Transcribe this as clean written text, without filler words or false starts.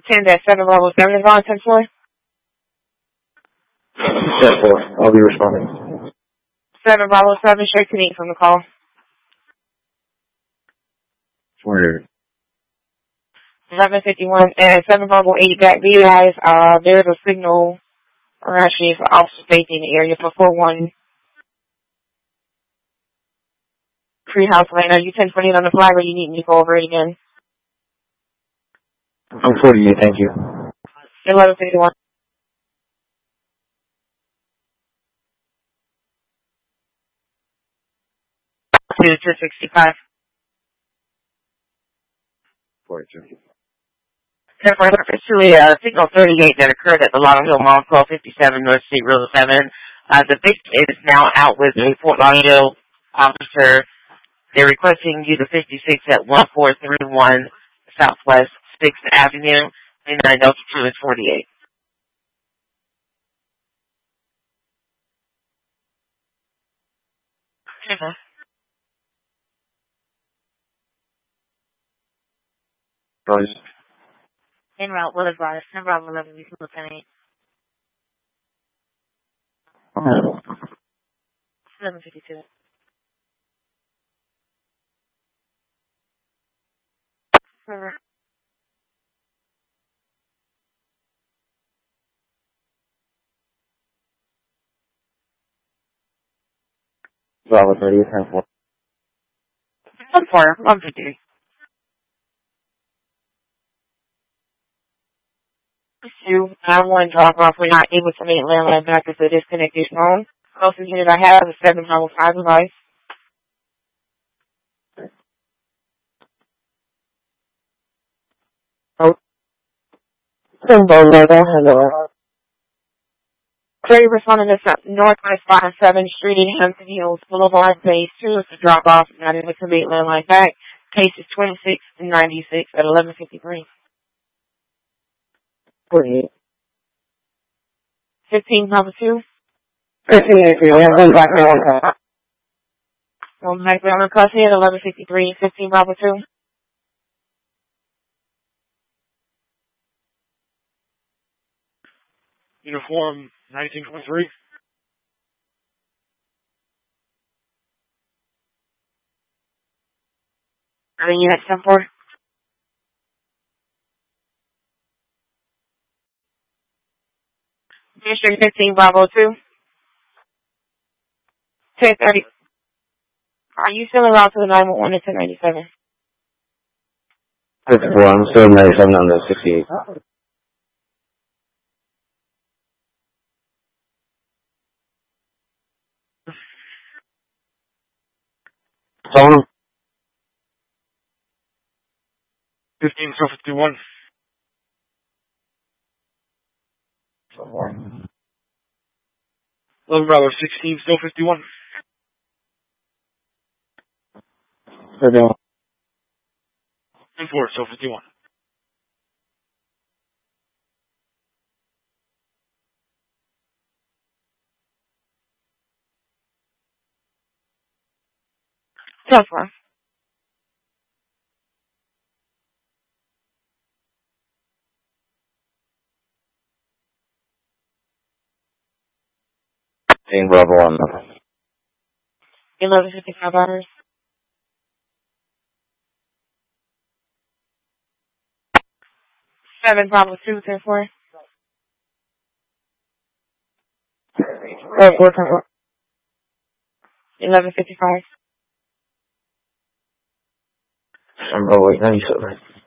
10-7 Bravo 7 is on 10-4. 10-4. I'll be responding. 7 Bravo 7, straight to me from the call. 400. 11:51 and 7 Bravo 8 back. Be advised, there's a signal, or actually for officer safety in the area for 4-1 Treehouse Lane. Are you 10-20 on the flag, or you need me to go over it again? I'm 48, thank you. 11:51. To 265. 42. 10-4, reference to a signal 38 that occurred at the Laurel Hill Mall, 1257 North State Road 7. The victim is now out with a Fort Lauderdale officer. They're requesting you to 56 at 1431 Southwest 6th Avenue, and Delta 2 is 48. Rose. En route, Willard Brothers, 10 Bravo 11, Lieutenant 752. River. Bravo 30, 10-4. 10-4, 153. You, I want to drop off. We're not able to make landline back as a disconnected phone. Closest unit I have is 7 Bravo 5 device. Hello. Query responding to Northwest 57th Street in Hampton Hills Boulevard, phase 2 is to drop off, not able to make landline back. Case is 2696 at 11:53. 48. 15 Bravo 2. 15, we have one black man, one car. One black man on custody at 11:53. 15 Bravo 2. Uniform 1923. I mean, you had 10-4. District 15 Bravo 2. 10:30. Are you still around to the 911 at 1097? 54, I'm still 97 on the 68. Phone? 15, 51. 11 Bravo 16, still 51. 51. 10-4, still 51. Tough one. Bravo on the 11:55 hours. 7 Bravo 2, 10-4. 11:55. I'm Bravo 8, 97.